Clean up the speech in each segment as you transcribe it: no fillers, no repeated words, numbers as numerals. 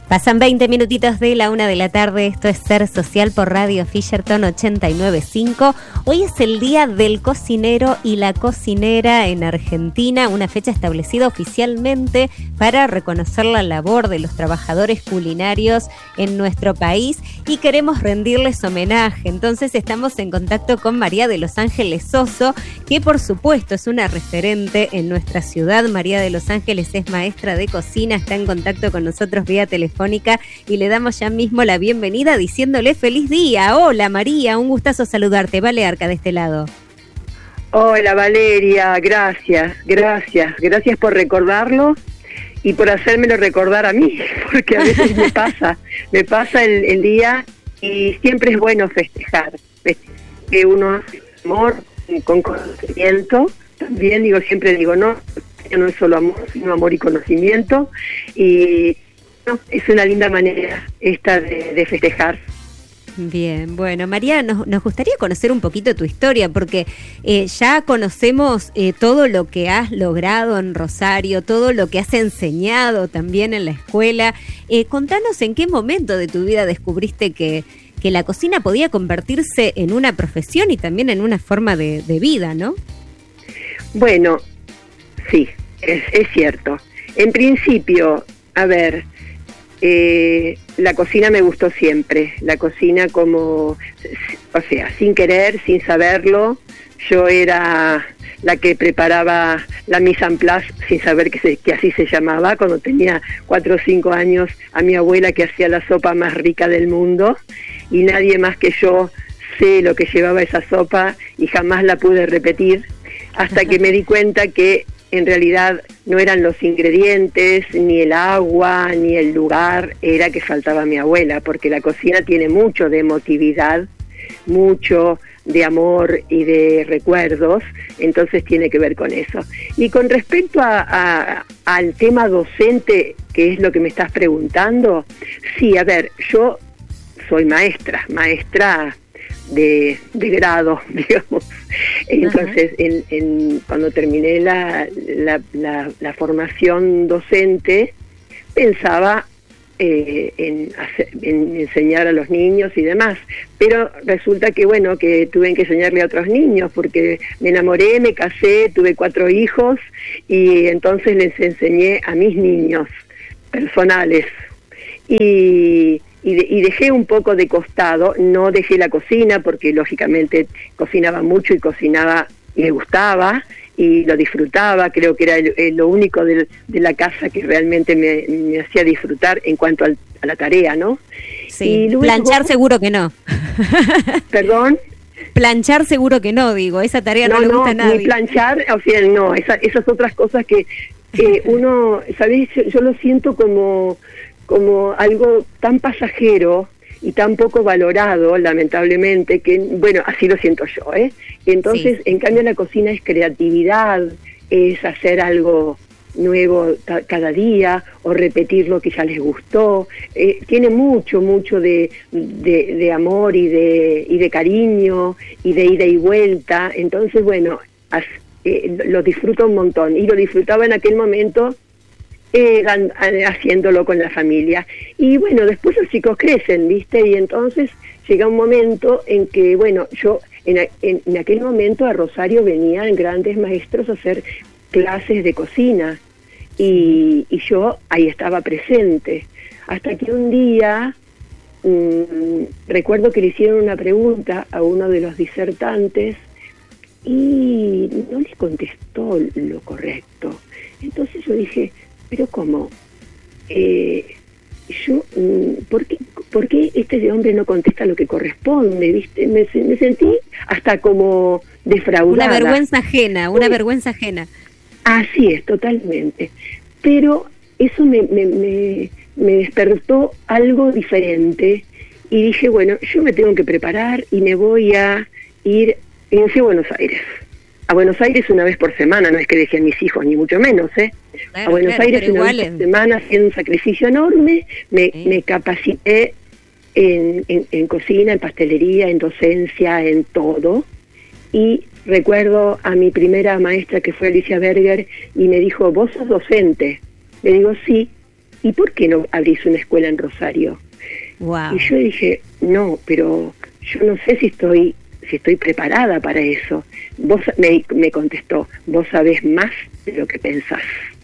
Pasan 20 minutitos de la 1 de la tarde, esto es Ser Social por Radio Fisherton 89.5. Hoy es el Día del Cocinero y la Cocinera en Argentina, una fecha establecida oficialmente para reconocer la labor de los trabajadores culinarios en nuestro país y queremos rendirles homenaje. Entonces estamos en contacto con María de Los Ángeles Soso, que por supuesto es una referente en nuestra ciudad. María de Los Ángeles es maestra de cocina, está en contacto con nosotros vía telefónica y le damos ya mismo la bienvenida diciéndole feliz día. Hola María, un gustazo saludarte. Vale Arca de este lado. Hola Valeria, gracias por recordarlo y por hacérmelo recordar a mí, porque a veces me pasa el día y siempre es bueno festejar que uno hace amor con conocimiento. También siempre digo, no es solo amor, sino amor y conocimiento, y es una linda manera esta de festejar. Bien, bueno, María, nos gustaría conocer un poquito tu historia, porque ya conocemos todo lo que has logrado en Rosario, todo lo que has enseñado también en la escuela. Contanos en qué momento de tu vida descubriste que la cocina podía convertirse en una profesión y también en una forma de vida, ¿no? Bueno, sí, es cierto. En principio, a ver, la cocina me gustó siempre, la cocina sin querer, sin saberlo. Yo era la que preparaba la mise en place sin saber que así se llamaba. Cuando tenía 4 o 5 años, a mi abuela, que hacía la sopa más rica del mundo, y nadie más que yo sé lo que llevaba esa sopa y jamás la pude repetir, hasta que me di cuenta que en realidad no eran los ingredientes, ni el agua, ni el lugar, era que faltaba mi abuela, porque la cocina tiene mucho de emotividad, mucho de amor y de recuerdos, entonces tiene que ver con eso. Y con respecto al tema docente, que es lo que me estás preguntando, sí, a ver, yo soy maestra de grado, digamos. Entonces, cuando terminé la formación docente, pensaba en enseñar a los niños y demás, pero resulta que que tuve que enseñarle a otros niños, porque me enamoré, me casé, tuve 4 hijos, y entonces les enseñé a mis niños personales, y dejé un poco de costado, no dejé la cocina, porque lógicamente cocinaba mucho y cocinaba y me gustaba y lo disfrutaba. Creo que era lo único de la casa que realmente me hacía disfrutar en cuanto a la tarea, ¿no? Sí, y luego, planchar seguro que no. ¿Perdón? Planchar seguro que no, digo, esa tarea no le gusta a nadie. Ni planchar, esas otras cosas que uno, ¿sabés? Yo lo siento como algo tan pasajero y tan poco valorado, lamentablemente, que, así lo siento yo, Entonces, sí. En cambio, la cocina es creatividad, es hacer algo nuevo cada día, o repetir lo que ya les gustó. Tiene mucho de amor y de cariño, y de ida y vuelta. Entonces, lo disfruto un montón, y lo disfrutaba en aquel momento, haciéndolo con la familia. Y después los chicos crecen, ¿viste? Y entonces llega un momento en que, yo en aquel momento a Rosario venían grandes maestros a hacer clases de cocina, y yo ahí estaba presente, hasta que un día recuerdo que le hicieron una pregunta a uno de los disertantes y no le contestó lo correcto. Entonces yo dije, pero ¿cómo? ¿Por qué este hombre no contesta lo que corresponde? ¿Viste? Me sentí hasta como defraudada. Una vergüenza ajena. Así es, totalmente. Pero eso me despertó algo diferente, y dije, yo me tengo que preparar y me voy a ir a Buenos Aires. A Buenos Aires una vez por semana, no es que dejé a mis hijos, ni mucho menos, Claro, a Buenos Aires una vez por semana, haciendo un sacrificio enorme, me capacité en cocina, en pastelería, en docencia, en todo. Y recuerdo a mi primera maestra, que fue Alicia Berger, y me dijo, ¿vos sos docente? Le digo, sí. ¿y por qué no abrís una escuela en Rosario? Wow. Y yo dije, no, pero yo no sé si estoy preparada para eso. Me contestó, vos sabés más de lo que pensás,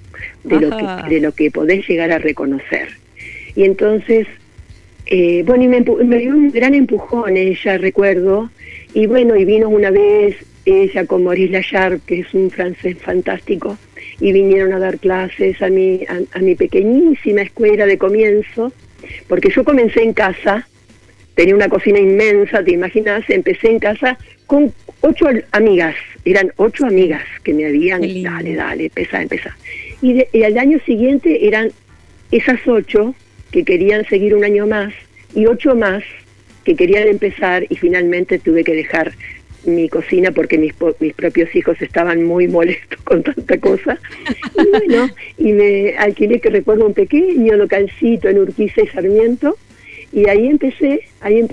de lo que podés llegar a reconocer. Y entonces, bueno, y me dio un gran empujón ella, recuerdo, y bueno, y vino una vez ella con Maurice Lacharpe, que es un francés fantástico, y vinieron a dar clases a mi pequeñísima escuela de comienzo, porque yo comencé en casa, tenía una cocina inmensa, te imaginas, empecé en casa con 8 amigas, eran 8 amigas que me habían, dale, empezá. Y al año siguiente eran esas 8 que querían seguir un año más, y 8 más que querían empezar, y finalmente tuve que dejar mi cocina porque mis propios hijos estaban muy molestos con tanta cosa. Y bueno, y me alquilé, que recuerdo, un pequeño localcito en Urquiza y Sarmiento, y ahí empecé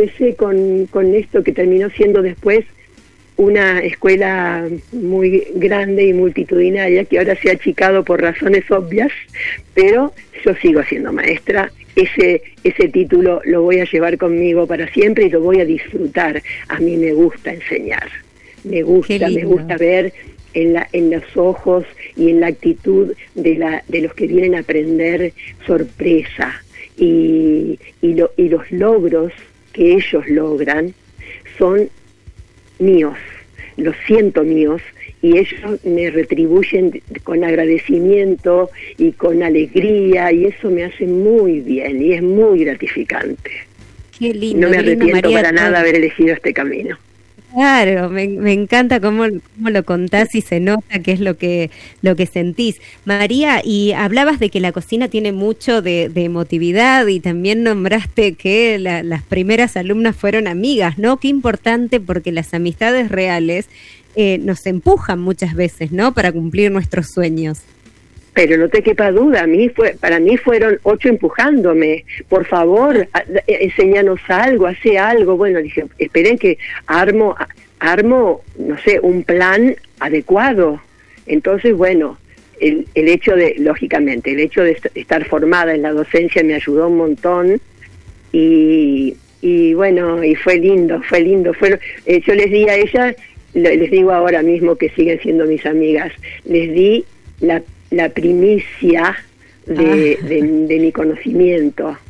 con esto que terminó siendo después una escuela muy grande y multitudinaria, que ahora se ha achicado por razones obvias, pero yo sigo siendo maestra. Ese título lo voy a llevar conmigo para siempre y lo voy a disfrutar. A mí me gusta enseñar, me gusta ver en los ojos y en la actitud de los que vienen a aprender sorpresa, y los logros que ellos logran son míos, los siento míos, y ellos me retribuyen con agradecimiento y con alegría, y eso me hace muy bien y es muy gratificante. Qué lindo. No me arrepiento para nada haber elegido este camino. Claro, me encanta cómo lo contás y se nota qué es lo que sentís. María, y hablabas de que la cocina tiene mucho de emotividad, y también nombraste que las primeras alumnas fueron amigas, ¿no? Qué importante, porque las amistades reales nos empujan muchas veces, ¿no? Para cumplir nuestros sueños. Pero no te quepa duda, para mí fueron 8 empujándome. Por favor, enséñanos algo, hace algo. Bueno, dije, esperen que armo, no sé, un plan adecuado. Entonces, bueno, el hecho lógicamente, el hecho de estar formada en la docencia me ayudó un montón, y bueno, y fue lindo. Yo les di a ellas, les digo ahora mismo, que siguen siendo mis amigas, les di la primicia de mi conocimiento,